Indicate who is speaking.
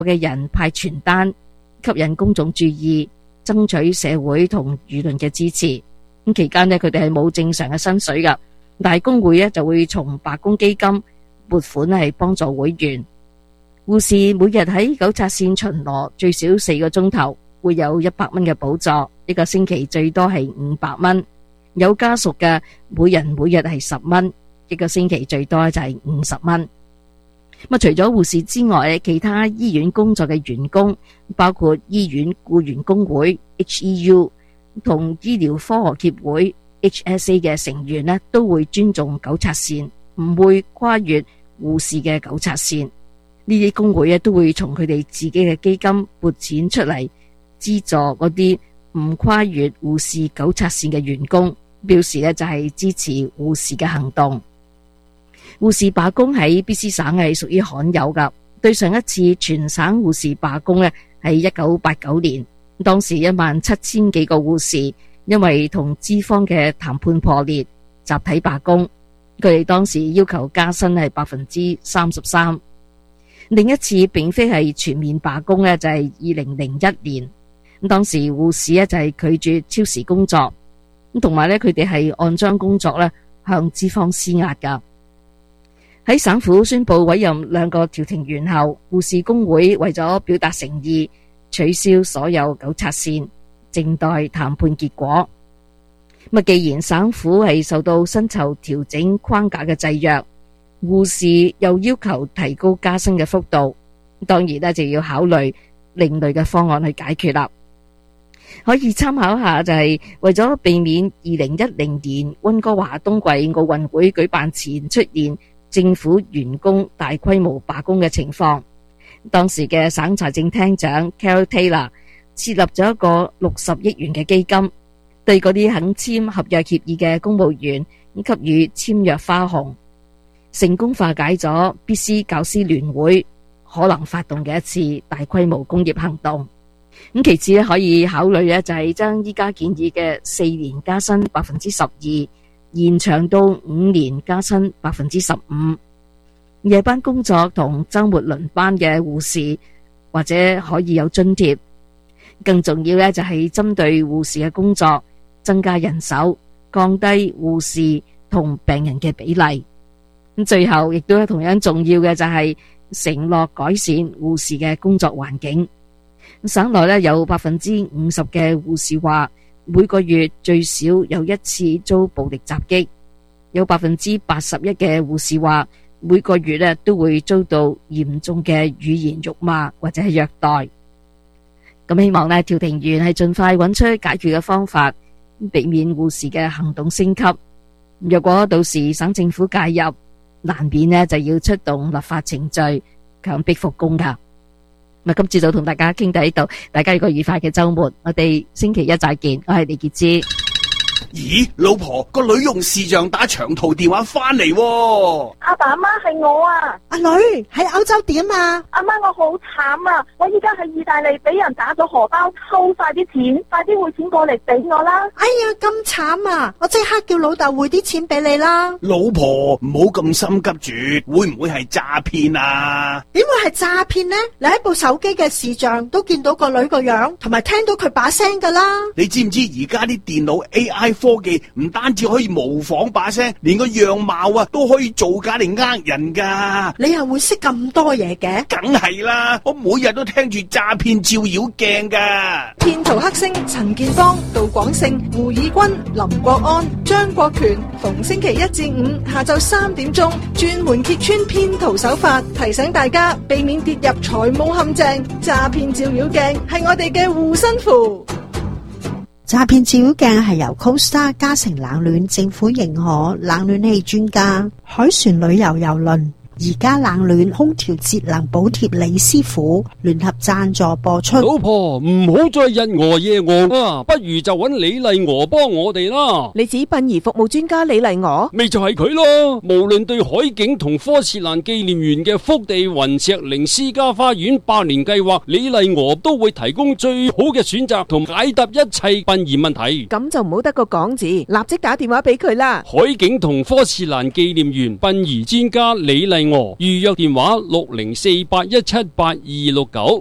Speaker 1: 嘅人派傳單，吸引公眾注意，爭取社會同輿論嘅支持。咁期間呢，佢哋係冇正常嘅薪水噶，但係工會呢就會從罷工基金撥款係幫助會員。護士每日喺糾察線巡邏最少4個鐘頭，會有100蚊嘅補助，一個星期最多係500蚊。有家屬嘅每人每日係10蚊，一個星期最多就係50蚊。除咗護士之外，其他醫院工作嘅員工，包括醫院僱員工會 HEU 同醫療科學協會 HSA 嘅成員呢，都會尊重糾察線，唔會跨越護士嘅糾察線。呢啲工會都會從佢哋自己嘅基金撥錢出嚟資助嗰啲唔跨越護士糾察線嘅員工，表示就係支持護士嘅行動。護士罷工喺 BC 省係屬於罕有噶，對上一次全省護士罷工呢係1989年，當時17000幾個護士因為同資方嘅談判破裂，集體罷工。佢哋當時要求加薪係33%。另一次並非係全面罷工呢，就係2001年。當時護士就係拒絕超時工作，同埋佢哋係按章工作向資方施壓噶。喺省府宣布委任2個調停員後，護士工會為咗表達誠意，取消所有糾察線，靜待談判結果。既然省府係受到薪酬調整框架嘅制約，護士又要求提高加薪嘅幅度，當然就要考慮另類嘅方案去解決啦。可以參考下，就係為咗避免2010年溫哥華冬季奧運會舉辦前出現政府員工大規模罷工嘅情況，當時嘅省財政廳長 Carol Taylor 設立咗一個60億元嘅基金，對嗰啲肯簽合約協議嘅公務員給予簽約花紅，成功化解咗 BC 教師聯會可能發動嘅一次大規模工業行動。其次可以考慮就係將依家建議嘅4年加薪12%延長到5年加薪15%。夜班工作同周末輪班嘅護士或者可以有津貼。更重要就係針對護士嘅工作增加人手，降低護士同病人嘅比例。最後亦都係同樣重要嘅就係承諾改善護士嘅工作環境。省內有50%嘅護士話每個月最少有1次遭暴力襲擊，有81%嘅護士話每個月都會遭到嚴重嘅語言辱罵或者係虐待。咁希望調停員係盡快揾出解決嘅方法，避免護士嘅行動升級。若果到時省政府介入，難免就要出動立法程序，強迫復工噶。今朝早同大家傾到呢度，大家有個愉快嘅周末，我哋星期一再見。我係李潔芝。
Speaker 2: 咦，老婆，個女用視像打長途電話翻嚟喎。
Speaker 3: 阿爸阿媽，係我啊。
Speaker 4: 阿女喺歐洲點啊？
Speaker 3: 阿媽，我好慘啊！我依家喺意大利俾人打咗荷包，偷晒啲錢，快啲匯錢過嚟俾我啦！
Speaker 4: 哎呀，咁慘啊！我即刻叫老豆匯啲錢俾你啦。
Speaker 2: 老婆，唔好咁心急住，會唔會係詐騙啊？
Speaker 4: 點會係詐騙呢？你喺部手機嘅視像都見到個女個樣，同埋聽到佢把聲噶啦。
Speaker 2: 你知唔知而家啲電腦 AI 科技唔單止可以模仿把聲，連個樣貌都可以造假嚟呃人噶。
Speaker 4: 你又會識咁多嘢嘅？
Speaker 2: 梗係啦，我每日都聽住詐騙照妖鏡噶。
Speaker 5: 騙徒黑星陳建邦、杜廣勝、胡以軍、林國安、張國權，逢星期1至5下晝3點鐘，專門揭穿騙徒手法，提醒大家避免跌入財務陷阱。詐騙照妖鏡係我哋嘅護身符。
Speaker 4: 詐騙照妖鏡係由 Costa 嘉誠冷暖政府認可冷暖氣專家海船旅遊郵輪而家冷暖空調節能補貼李師傅聯合贊助播出。
Speaker 6: 老婆，唔好再日餓夜餓啊，不如就揾李麗娥幫我哋啦。
Speaker 5: 你指殯儀服務專家李麗娥？
Speaker 6: 咪就係佢咯。無論對海景同科切蘭紀念園嘅福地雲石靈私家花園百年計劃，李麗娥都會提供最好嘅選擇同解答一切殯儀問題。
Speaker 5: 咁就唔好得個講字，立即打電話俾佢啦。
Speaker 6: 海景同科切蘭紀念園殯儀專家李麗鵝，預約電話6048178269。